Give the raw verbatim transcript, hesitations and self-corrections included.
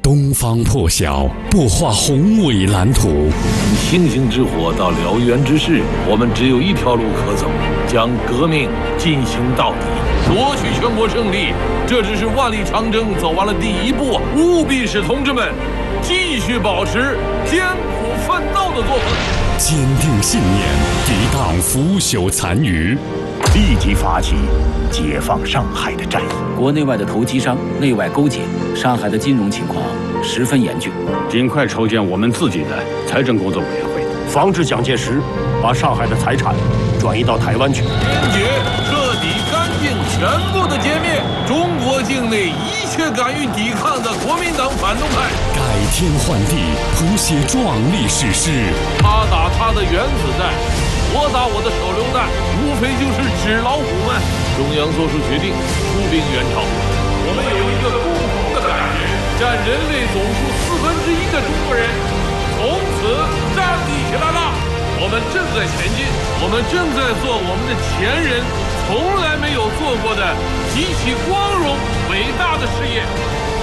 东方破晓，擘画宏伟蓝图。 从星星之火到燎原之势，我们只有一条路可走，将革命进行到底，夺取全国胜利。这只是万里长征走完了第一步，务必使同志们继续保持艰苦奋斗的作风， 坚定信念，抵挡腐朽残余， 立即发起解放上海的战役。 国内外的投机商内外勾结，上海的金融情况十分严峻， 尽快筹建我们自己的财政工作委员会， 防止蒋介石把上海的财产转移到台湾去。 坚决、彻底、干净、全部的歼灭中国境内一切敢于抵抗的国民党反动派， 改天换地，谱写壮丽史诗。 他打他的原子弹，我打我的手榴弹，无非就是纸老虎们。中央做出决定，出兵援朝。我们有一个共同的感觉，占人类总数四分之一的中国人从此站立起来了。我们正在前进，我们正在做我们的前人从来没有做过的极其光荣伟大的事业。